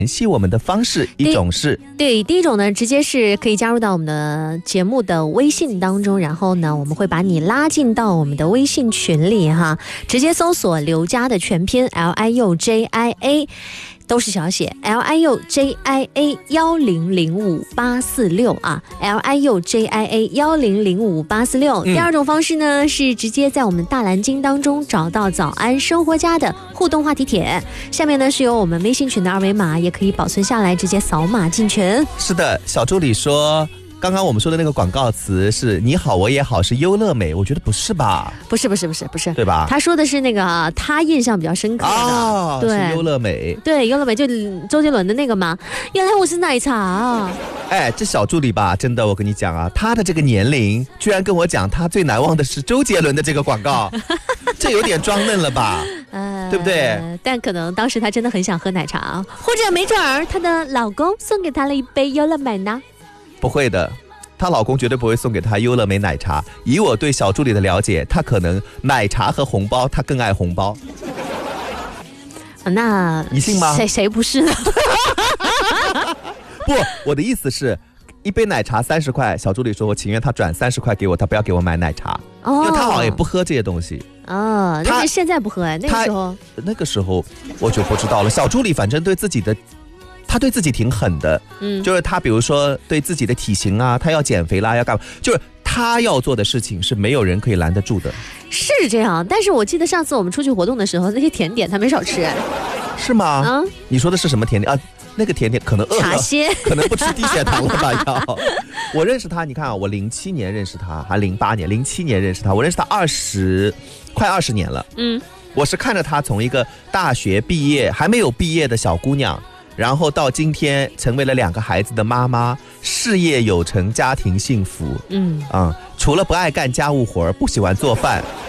联系我们的方式，一种是对，第一种呢，直接是可以加入到我们的节目的微信当中，然后呢，我们会把你拉进到我们的微信群里哈，直接搜索刘佳的全拼 LIUJIA。都是小写 LIUJIA 1005-846啊 LIUJIA 1005-846。第二种方式呢是直接在我们大蓝鲸当中找到早安生活家的互动话题帖，下面呢是有我们微信群的二维码，也可以保存下来，直接扫码进群。 是的，小助理说刚刚我们说的那个广告词是你好我也好是优乐美，我觉得不是吧？ 不是， 对吧？ 他说的是那个他印象比较深刻的对， 是优乐美。 对，优乐美就周杰伦的那个嘛。原来我是奶茶啊！ 哎，这小助理吧，真的，我跟你讲啊，他的这个年龄居然跟我讲他最难忘的是周杰伦的这个广告，这有点装嫩了吧？对不对？ 但可能当时他真的很想喝奶茶，或者没准儿她的老公送给她了一杯优乐美呢。 不会的，她老公绝对不会送给她优乐美奶茶。以我对小助理的了解，她可能奶茶和红包，她更爱红包。 那你信吗？ 谁不是呢？ 不，我的意思是，一杯奶茶30块，小助理说我情愿他转30块给我，他不要给我买奶茶，因为他好像也不喝这些东西。 但是现在不喝哎， 那个时候我就不知道了。小助理反正他对自己挺狠的，就是他比如说对自己的体型啊，他要减肥啦，要干嘛，就是他要做的事情是没有人可以拦得住的。 是这样，但是我记得上次我们出去活动的时候，那些甜点他没少吃。 是吗？你说的是什么甜点啊？那个甜点可能饿了， 茶歇， 可能不吃低血糖了吧？要我认识他，你看啊，我07年认识他，还08年、07年认识他，我认识他快20年了。我是看着他从一个大学毕业还没有毕业的小姑娘，然后到今天成为了2个孩子的妈妈，事业有成，家庭幸福。除了不爱干家务活，不喜欢做饭，